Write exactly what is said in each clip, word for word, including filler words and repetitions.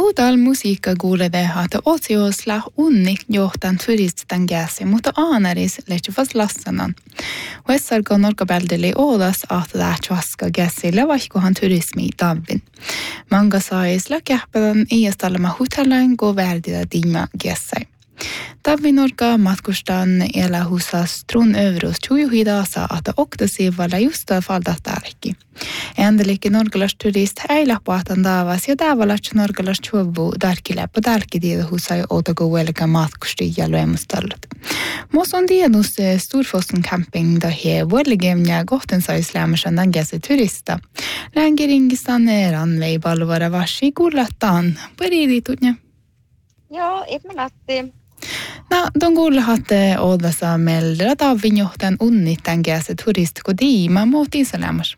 Uudal musiikka kuulede hata otsiosla unnik johtan turisten gäsi, mutta aanaris lehtivas lassanan. Vessarga norgabeldeli odas ahta lähtvaska gäsi levahkohan turismi davin. Manga sais läkähpädän iästalma hotellan go värdida dima gäsai. Davin norga matkustan ela husas tron överus tjujuhidasa ahta oktasiivalla justa faldat tärki. Endelikin norgalas turist äiläpahtan davas ja tavallaan norgalas tjuvu tärkiläpä tärkidiä husai otago velka matkusti ja luemustallat. Mos on dienus Storfossen camping da he velgem ja gohten sais lämmersan den gäse turista. Längeringistan ranvei balvara varsi kullattan. Pari tutnya. Joo, ihmelatti. No, de kuulla hatte odvasa meldra davin johtan unnitten gäse turist kodima mot isälämmers.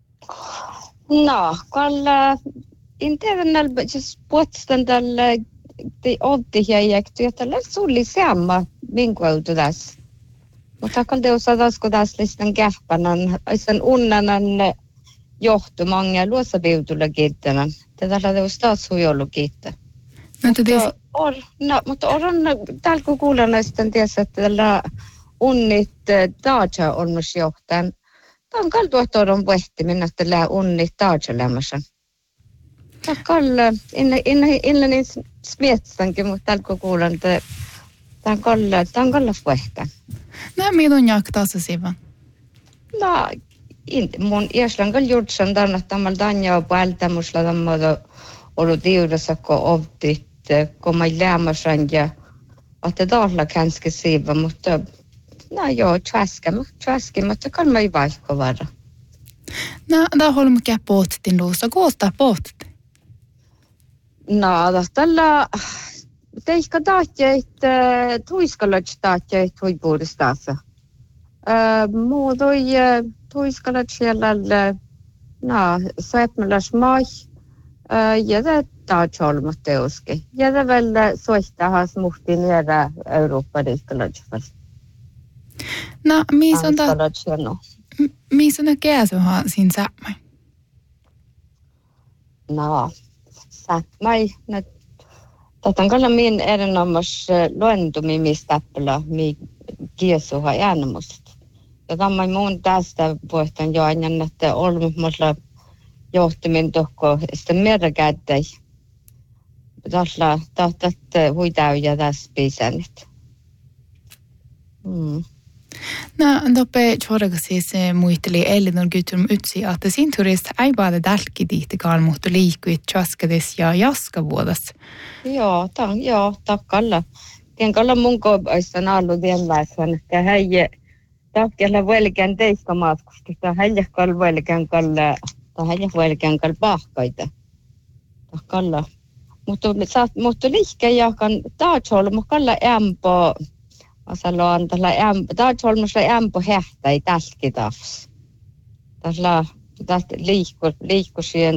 No, kalla internal just puotstan tällä de oddi jäjekty, että sulli samma minkuautu tässä. Mutta kun te osatas kun tässä listan kähpänan, sen unnanan johtumanga luosaviutulla kiittämään. Tätä te osas huijollu kiittää. Mutta te Or, no, mutta on täällä kun kuulen näistä tiessä, että tällä unnit taatsa on myös johtajan. Tämä on kaltuohtoudun vehtiminen, että tällä unnit taatsa lämmössä. Tämä on kalla, innan niin smietsankin, mutta täällä kun kuulen, että tämä on kalla, tämä on kalla vehtä. No, milloin jaktaassa sivan? No, mun iäslän kalla juurtsan tämän, että tämä on tanja päältämusla, tämä on ollut tiudassa, kun ovtit. Kun mä lämmäsän ja että täällä kanske siva, mutta no joo, träskämä, träskämättä kan mä ei vaikka vara. No, da håller mycket båten luossa, koostaa båtet? No, tällä teikka taatjeit, tuiskalat taatjeit huipuudestaassa. Muutoi tuiskalat siellä, no, seitsemäläs mai, ja det taatsolmat teoski. Ja det väl soittahas muhti nära Eurooppa-riikkalaisfall. No, missä on ta... Missä on käsuha siinä säppmai? No, säppmai. Tätä on kalla min erinomas luentumimistäppälä, mi käsuha äänemusta. Ja tämä muun tästä puhutaan jo aina, että olemme johtimin tohko sitä merkäyttäi. Tällä tahtat huitauja tässä piisänit. Mm. No, doppe tjorga siis muisteli Elinor Gutrum utsi, että sin turist ei bara dälki diittikaan, mutta liikuit tjaskades ja jaskavuodas. Joo, ta, joo, takkalla. Tien kalla mun koipaistan allu tien väsän, että hei takkella velkään teistä matkusti, että hei kalla velkään kalla Tähän jälkeen kalla pahkaita. Kalla. Mutta saat mutta liikkeä jakan taatsolmu kalla ämpö. Asaloan tällä ämpö taatsolmussa ämpö hähtäi tälki tafs. Tällä tästä liikku liikkusien